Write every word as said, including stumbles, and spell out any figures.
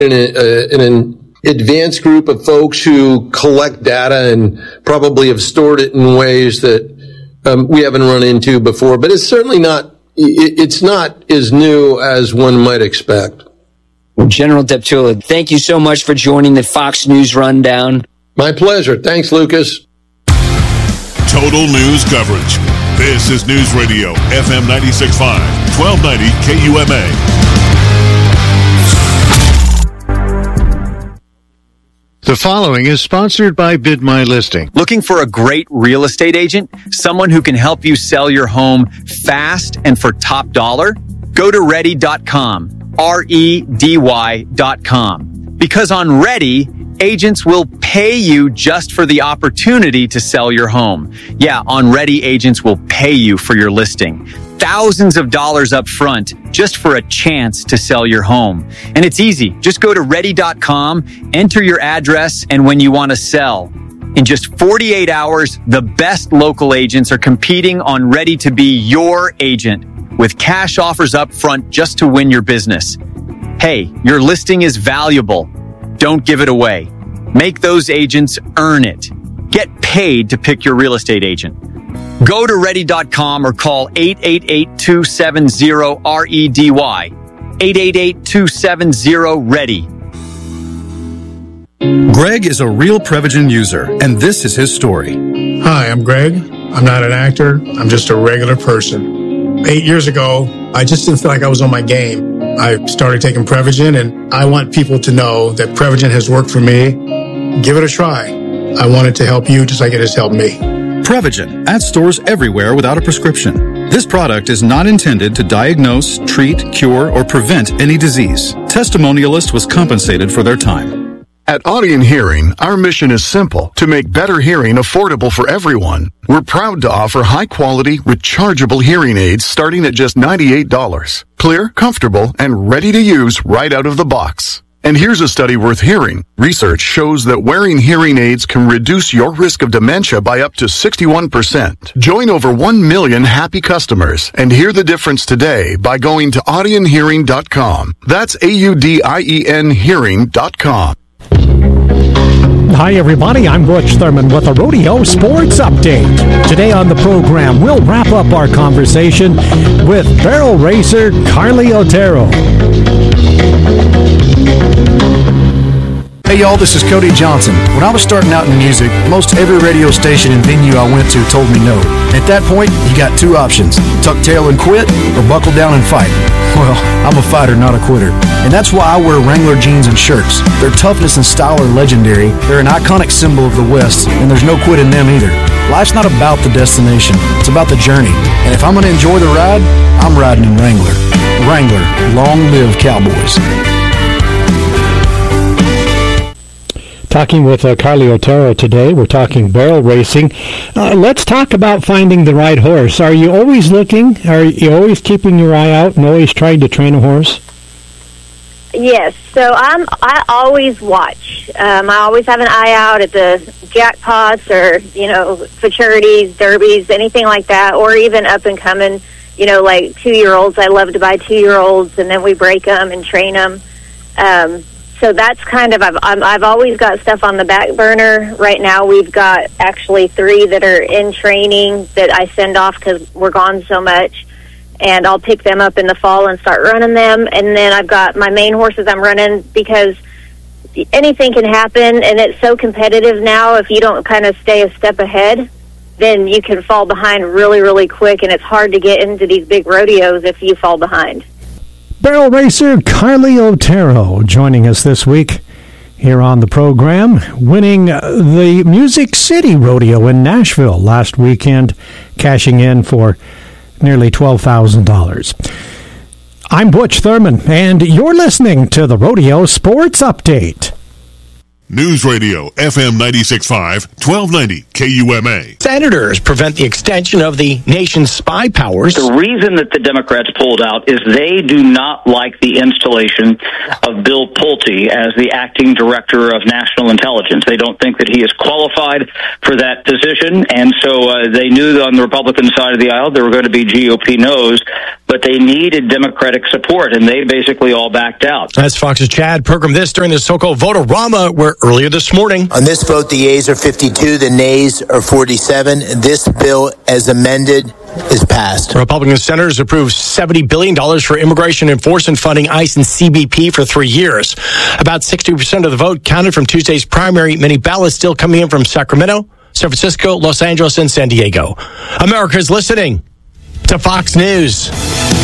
in, a, in an advanced group of folks who collect data and probably have stored it in ways that um, we haven't run into before. But it's certainly not, it, it's not as new as one might expect. General Deptula, thank you so much for joining the Fox News Rundown. My pleasure. Thanks, Lucas. Total news coverage. This is News Radio, F M ninety-six point five, twelve ninety K U M A. The following is sponsored by Bid My Listing. Looking for a great real estate agent? Someone who can help you sell your home fast and for top dollar? Go to ready dot com. R E D Y dot com. Because on Ready, agents will pay you just for the opportunity to sell your home. Yeah, on Ready, agents will pay you for your listing. Thousands of dollars up front just for a chance to sell your home. And it's easy. Just go to ready dot com, enter your address, and when you want to sell. In just forty-eight hours, the best local agents are competing on Ready to be your agent, with cash offers up front just to win your business. Hey, your listing is valuable. Don't give it away. Make those agents earn it. Get paid to pick your real estate agent. Go to ready dot com or call eight eight eight, two seven zero, R E D Y. eight eight eight, two seven zero, READY. Greg is a real Prevagen user, and this is his story. Hi, I'm Greg. I'm not an actor. I'm just a regular person. Eight years ago, I just didn't feel like I was on my game. I started taking Prevagen, and I want people to know that Prevagen has worked for me. Give it a try. I want it to help you just like it has helped me. Prevagen, at stores everywhere without a prescription. This product is not intended to diagnose, treat, cure, or prevent any disease. Testimonialist was compensated for their time. At Audion Hearing, our mission is simple: to make better hearing affordable for everyone. We're proud to offer high-quality, rechargeable hearing aids starting at just ninety-eight dollars. Clear, comfortable, and ready to use right out of the box. And here's a study worth hearing. Research shows that wearing hearing aids can reduce your risk of dementia by up to sixty-one percent. Join over one million happy customers and hear the difference today by going to audion hearing dot com. That's A U D I E N hearing dot com. Hi, everybody. I'm Butch Thurman with a Rodeo Sports Update. Today on the program, we'll wrap up our conversation with barrel racer Carly Otero. Hey y'all, this is Cody Johnson. When I was starting out in music, most every radio station and venue I went to told me no. At that point, you got two options: tuck tail and quit, or buckle down and fight. Well, I'm a fighter, not a quitter. And that's why I wear Wrangler jeans and shirts. Their toughness and style are legendary. They're an iconic symbol of the West, and there's no quit in them either. Life's not about the destination, it's about the journey. And if I'm going to enjoy the ride, I'm riding in Wrangler. Wrangler, long live Cowboys. Talking with uh, Carly Otero today. We're talking barrel racing. Uh, let's talk about finding the right horse. Are you always looking? Are you always keeping your eye out and always trying to train a horse? Yes. So I'm. I always watch. Um, I always have an eye out at the jackpots or, you know, futurities, derbies, anything like that, or even up and coming, you know, like two-year-olds. I love to buy two-year-olds, and then we break them and train them. Um, So that's kind of, I've, I've always got stuff on the back burner. Right now we've got actually three that are in training that I send off because we're gone so much. And I'll pick them up in the fall and start running them. And then I've got my main horses I'm running because anything can happen. And it's so competitive now. If you don't kind of stay a step ahead, then you can fall behind really, really quick. And it's hard to get into these big rodeos if you fall behind. Barrel racer Carly Otero joining us this week here on the program, winning the Music City Rodeo in Nashville last weekend, cashing in for nearly twelve thousand dollars. I'm Butch Thurman, and you're listening to the Rodeo Sports Update. News Radio, F M ninety-six point five, twelve ninety K U M A. Senators prevent the extension of the nation's spy powers. The reason that the Democrats pulled out is they do not like the installation of Bill Pulte as the acting director of national intelligence. They don't think that he is qualified for that position, and so uh, they knew that on the Republican side of the aisle there were going to be G O P no's. but they needed Democratic support, and they basically all backed out. That's Fox's Chad Pergram. This during the so-called vote-a-rama, where earlier this morning. On this vote, the yeas are fifty-two, the nays are forty-seven. This bill, as amended, is passed. Republican senators approved seventy billion dollars for immigration enforcement funding ICE and C B P for three years. About sixty percent of the vote counted from Tuesday's primary. Many ballots still coming in from Sacramento, San Francisco, Los Angeles, and San Diego. America's listening to Fox News.